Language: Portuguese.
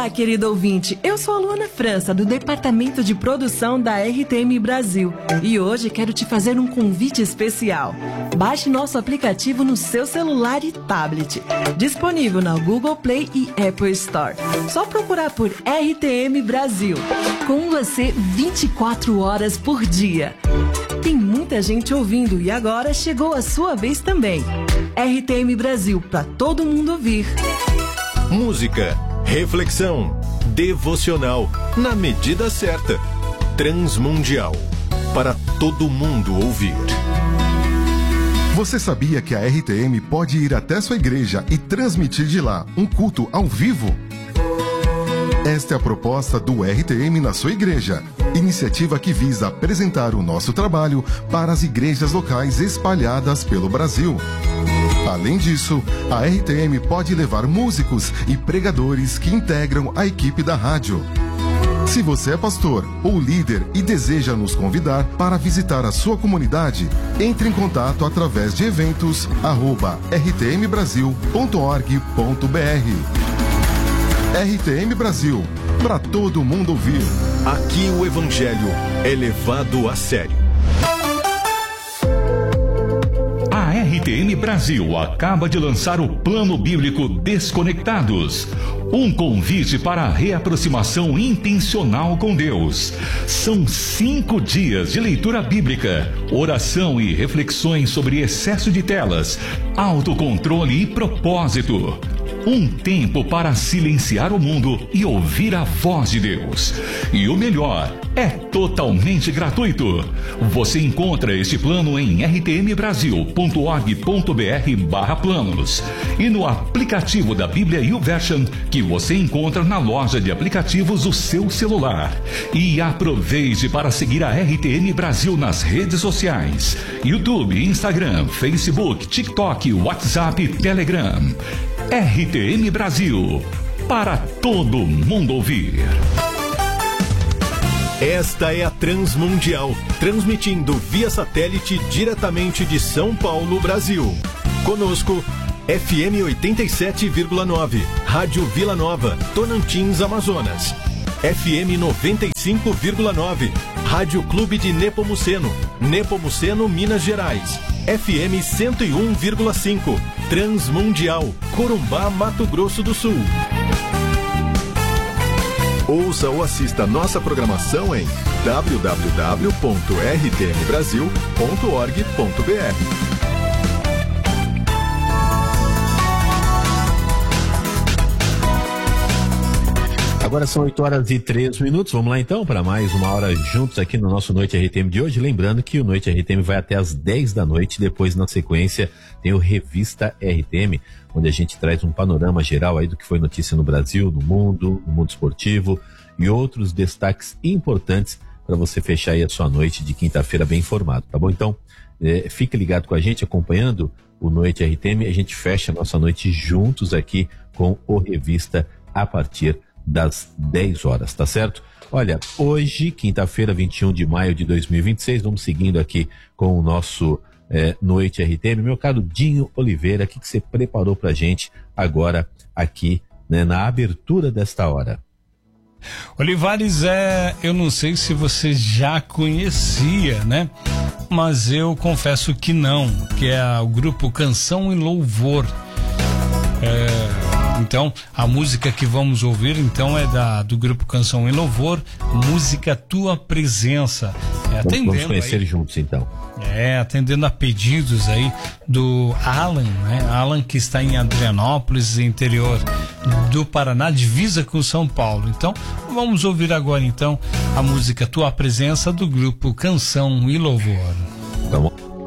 Olá, querido ouvinte. Eu sou a Luana França, do Departamento de Produção da RTM Brasil. E hoje quero te fazer um convite especial. Baixe nosso aplicativo no seu celular e tablet. Disponível na Google Play e Apple Store. Só procurar por RTM Brasil. Com você 24 horas por dia. Tem muita gente ouvindo e agora chegou a sua vez também. RTM Brasil, para todo mundo ouvir. Música, reflexão, devocional, na medida certa. Transmundial, para todo mundo ouvir. Você sabia que a RTM pode ir até sua igreja e transmitir de lá um culto ao vivo? Esta é a proposta do RTM na sua igreja. Iniciativa que visa apresentar o nosso trabalho para as igrejas locais espalhadas pelo Brasil. Além disso, a RTM pode levar músicos e pregadores que integram a equipe da rádio. Se você é pastor ou líder e deseja nos convidar para visitar a sua comunidade, entre em contato através de eventos@rtmbrasil.org.br. RTM Brasil, para todo mundo ouvir. Aqui o Evangelho é levado a sério. A RTM Brasil acaba de lançar o Plano Bíblico Desconectados. Um convite para a reaproximação intencional com Deus. São 5 dias de leitura bíblica, oração e reflexões sobre excesso de telas, autocontrole e propósito. Um tempo para silenciar o mundo e ouvir a voz de Deus. E o melhor, é totalmente gratuito. Você encontra este plano em rtmbrasil.org.br/planos e no aplicativo da Bíblia YouVersion que você encontra na loja de aplicativos do seu celular. E aproveite para seguir a RTM Brasil nas redes sociais: YouTube, Instagram, Facebook, TikTok, WhatsApp e Telegram. RTM Brasil, para todo mundo ouvir. Esta é a Transmundial, transmitindo via satélite diretamente de São Paulo, Brasil. Conosco, FM 87,9, Rádio Vila Nova, Tonantins, Amazonas. FM 95,9, Rádio Clube de Nepomuceno, Nepomuceno, Minas Gerais. FM 101,5, Transmundial, Corumbá, Mato Grosso do Sul. Ouça ou assista nossa programação em www.rtmbrasil.org.br. Agora são 8h03. Vamos lá então para mais uma hora juntos aqui no nosso Noite RTM de hoje. Lembrando que o Noite RTM vai até às 10 da noite. Depois, na sequência, tem o Revista RTM, onde a gente traz um panorama geral aí do que foi notícia no Brasil, no mundo esportivo e outros destaques importantes para você fechar aí a sua noite de quinta-feira bem informado, tá bom? Então, fique ligado com a gente, acompanhando o Noite RTM. A gente fecha a nossa noite juntos aqui com o Revista a partir das 10 horas, tá certo? Olha, hoje, quinta-feira, 21 de maio de 2026, vamos seguindo aqui com o nosso Noite RTM. Meu caro Dinho Oliveira, o que você preparou pra gente agora aqui, né, na abertura desta hora? Olivares, eu não sei se você já conhecia, né? Mas eu confesso que não, que é o grupo Canção e Louvor. Então, a música que vamos ouvir, então, é do grupo Canção e Louvor, música Tua Presença. Vamos conhecer aí, juntos, então. Atendendo a pedidos aí do Alan, né? Alan, que está em Adrianópolis, interior do Paraná, divisa com São Paulo. Então, vamos ouvir agora, então, a música Tua Presença do grupo Canção e Louvor. Tá bom.